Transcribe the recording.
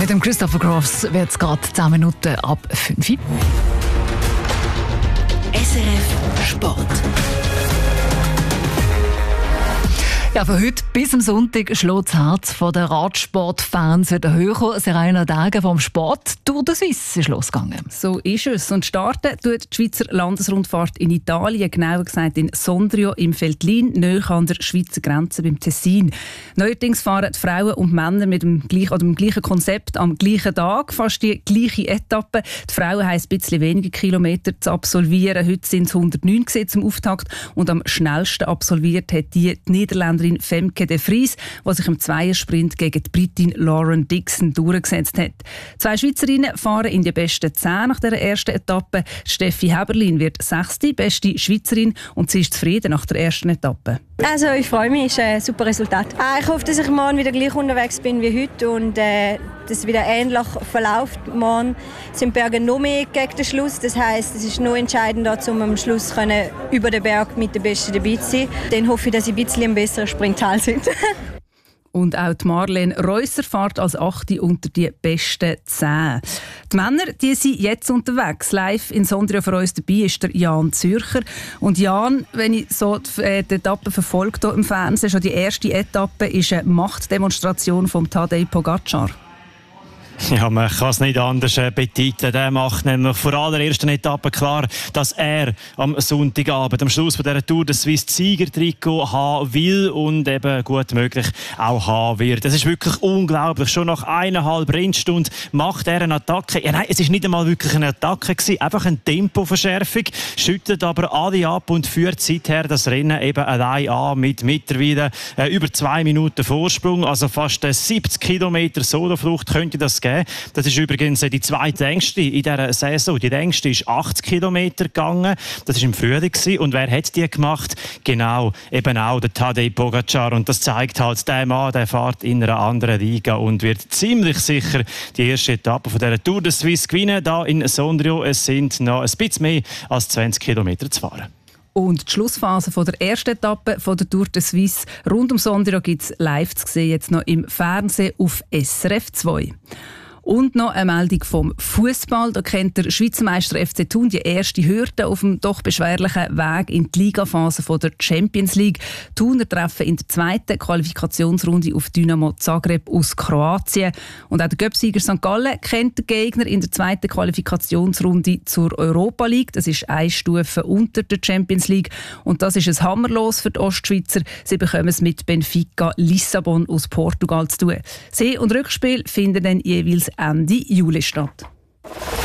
Mit dem Christopher Gross wird es gerade 10 Minuten ab 5 Uhr. SRF Sport. Ja, von heute bis am Sonntag schlägt das Herz der Radsportfans wieder höher. Serena Degen vom Sport Tour de Suisse ist losgegangen. So ist es. Und starten tut die Schweizer Landesrundfahrt in Italien, genauer gesagt in Sondrio im Veltlin, nahe an der Schweizer Grenze beim Tessin. Neuerdings fahren die Frauen und Männer mit dem gleichen Konzept am gleichen Tag, fast die gleiche Etappe. Die Frauen haben ein bisschen weniger Kilometer zu absolvieren. Heute sind es 109 zum Auftakt und am schnellsten absolviert hat die Niederländerin Femke de Vries, die sich im Zweiersprint gegen die Britin Lauren Dixon durchgesetzt hat. 2 Schweizerinnen fahren in die besten 10 nach der ersten Etappe. Steffi Heberlin wird 6. beste Schweizerin und sie ist zufrieden nach der ersten Etappe. Also ich freue mich, es ist ein super Resultat. Ich hoffe, dass ich morgen wieder gleich unterwegs bin wie heute und dass es wieder ähnlich verläuft. Morgen sind die Berge noch mehr gegen den Schluss. Das heisst, es ist noch entscheidender, um am Schluss über den Berg mit den Besten dabei zu sein. Dann hoffe ich, dass ich ein bisschen ein besserer Springtal sind. Und auch die Marlene Reusser fährt als 8. unter die besten 10. Die Männer die sind jetzt unterwegs. Live in Sondrio für uns dabei ist der Jan Zürcher. Und Jan, wenn ich so die Etappe verfolgt im Fernsehen, schon die erste Etappe ist eine Machtdemonstration von Tadej Pogacar. Ja, man kann es nicht anders betiteln. Der macht nämlich vor aller ersten Etappe klar, dass er am Sonntagabend, am Schluss dieser Tour, das Swiss Siegertrikot haben will und eben gut möglich auch haben wird. Das ist wirklich unglaublich. Schon nach 1,5 Rennstunden macht er eine Attacke. Ja, nein, es ist nicht einmal wirklich eine Attacke gewesen, einfach eine Tempoverschärfung, schüttet aber alle ab und führt seither das Rennen eben allein an mit mittlerweile über 2 Minuten Vorsprung, also fast 70 Kilometer Soloflucht könnte das geben. Das ist übrigens die zweitlängste in dieser Saison. Die längste ist 80 Kilometer gegangen. Das war im Frühling. Und wer hat die gemacht? Genau, eben auch der Tadej Pogacar. Und das zeigt halt, der Mann, der fährt in einer anderen Liga und wird ziemlich sicher die erste Etappe von dieser Tour de Suisse gewinnen. Da in Sondrio, es sind noch ein bisschen mehr als 20 Kilometer zu fahren. Und die Schlussphase von der ersten Etappe von der Tour de Suisse rund um Sondrio gibt es live zu sehen, jetzt noch im Fernsehen auf SRF 2. Und noch eine Meldung vom Fußball. Da kennt der Schweizer Meister FC Thun die erste Hürde auf dem doch beschwerlichen Weg in die Ligaphase der Champions League. Thuner treffen in der zweiten Qualifikationsrunde auf Dynamo Zagreb aus Kroatien. Und auch der Göpsieger St. Gallen kennt den Gegner in der zweiten Qualifikationsrunde zur Europa League. Das ist eine Stufe unter der Champions League. Und das ist ein Hammerlos für die Ostschweizer. Sie bekommen es mit Benfica Lissabon aus Portugal zu tun. See- und Rückspiel finden dann jeweils Ende Juli statt.